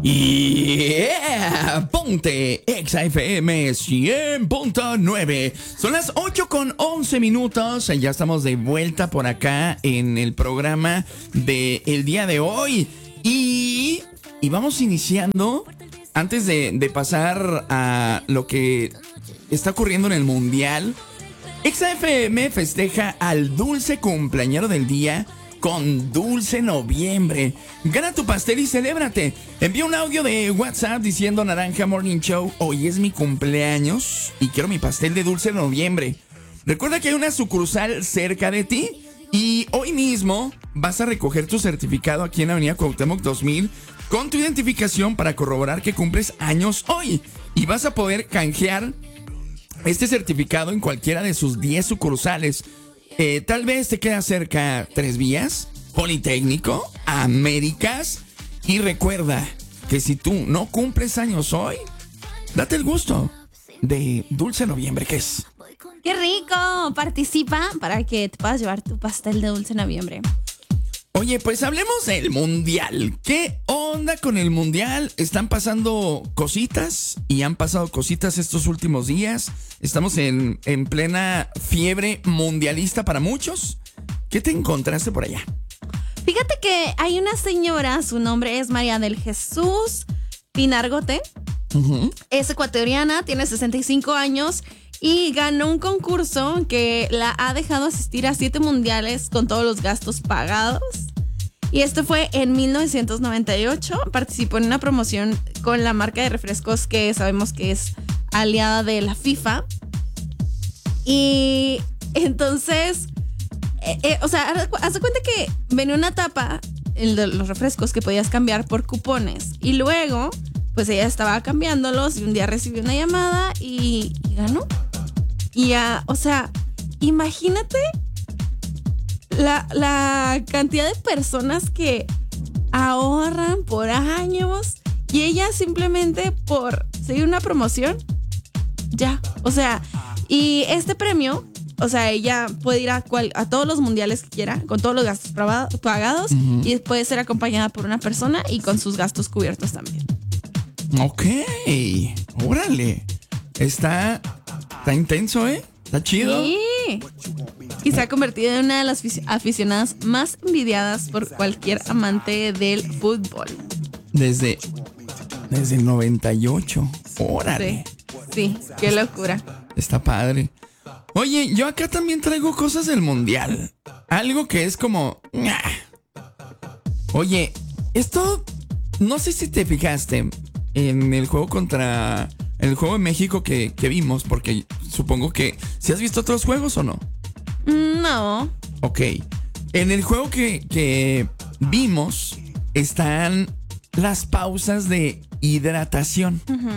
Yeah, ponte Exa FM 100.9. Son las 8:11. Ya estamos de vuelta por acá en el programa del día de hoy. Y vamos iniciando, antes de pasar a lo que está ocurriendo en el Mundial. Exa FM festeja al dulce cumpleañero del día con Dulce Noviembre. Gana tu pastel y celébrate. Envía un audio de WhatsApp diciendo: Naranja Morning Show, hoy es mi cumpleaños y quiero mi pastel de Dulce Noviembre. Recuerda que hay una sucursal cerca de ti y hoy mismo vas a recoger tu certificado aquí en la Avenida Cuauhtémoc 2000 con tu identificación para corroborar que cumples años hoy. Y vas a poder canjear este certificado en cualquiera de sus 10 sucursales. Tal vez te queda cerca Tres Vías, Politécnico, Américas. Y recuerda que si tú no cumples años hoy, date el gusto de Dulce Noviembre, que es. ¡Qué rico! Participa para que te puedas llevar tu pastel de Dulce Noviembre. Oye, pues hablemos del Mundial. ¿Qué onda con el Mundial? Están pasando cositas y han pasado cositas estos últimos días. Estamos en plena fiebre mundialista para muchos. ¿Qué te encontraste por allá? Fíjate que hay una señora, su nombre es María del Jesús Pinargote. Es ecuatoriana, tiene 65 años y ganó un concurso que la ha dejado asistir a 7 mundiales con todos los gastos pagados. Y esto fue en 1998. Participó en una promoción con la marca de refrescos que sabemos que es aliada de la FIFA. Y entonces, haz de cuenta que venía una tapa, el de los refrescos, que podías cambiar por cupones. Y luego, pues ella estaba cambiándolos y un día recibió una llamada y ganó. Y ya, imagínate la cantidad de personas que ahorran por años y ella simplemente por seguir una promoción, ya. Y este premio, ella puede ir a todos los mundiales que quiera, con todos los gastos pagados, y puede ser acompañada por una persona y con sus gastos cubiertos también. Ok, órale. Está intenso, ¿eh? Está chido. Sí. Y se ha convertido en una de las aficionadas más envidiadas por cualquier amante del fútbol. Desde el 98. Órale. Sí, qué locura. Está padre. Oye, yo acá también traigo cosas del Mundial. Algo que es como... Oye, esto... No sé si te fijaste en el juego el juego de México que vimos, porque supongo que... ¿Si has visto otros juegos o no? No. Ok. En el juego que vimos están las pausas de hidratación.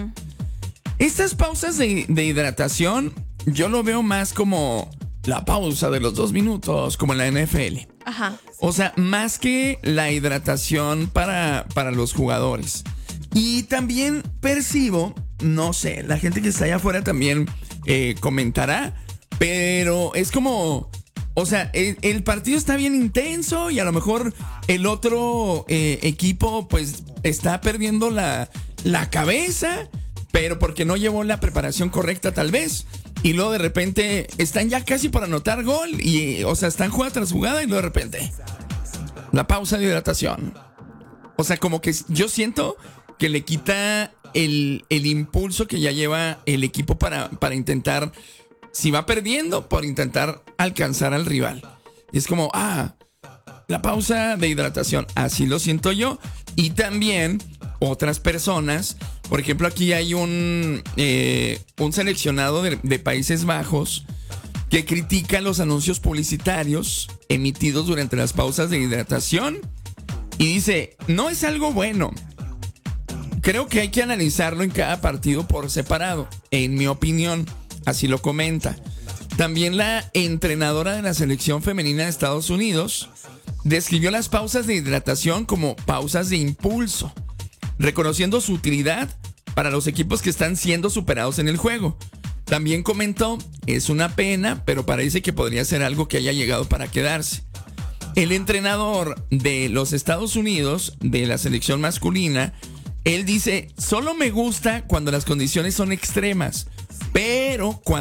Estas pausas de hidratación yo lo veo más como la pausa de los 2 minutos, como en la NFL. Ajá. Más que la hidratación para los jugadores. Y también percibo, no sé, la gente que está allá afuera también comentará, pero es como, el partido está bien intenso y a lo mejor el otro equipo pues está perdiendo la cabeza, pero porque no llevó la preparación correcta tal vez. Y luego de repente están ya casi por anotar gol y, están jugada tras jugada y luego de repente la pausa de hidratación. Como que yo siento que le quita el impulso que ya lleva el equipo para intentar, si va perdiendo, por intentar alcanzar al rival. Y es como, la pausa de hidratación. Así lo siento yo. Y también otras personas, por ejemplo, aquí hay un seleccionado de Países Bajos que critica los anuncios publicitarios emitidos durante las pausas de hidratación y dice, no es algo bueno. Creo que hay que analizarlo en cada partido por separado, en mi opinión. Así lo comenta. También la entrenadora de la selección femenina de Estados Unidos describió las pausas de hidratación como pausas de impulso, reconociendo su utilidad para los equipos que están siendo superados en el juego. También comentó, es una pena, pero parece que podría ser algo que haya llegado para quedarse. El entrenador de los Estados Unidos, de la selección masculina, Él dice, solo me gusta cuando las condiciones son extremas, pero cuando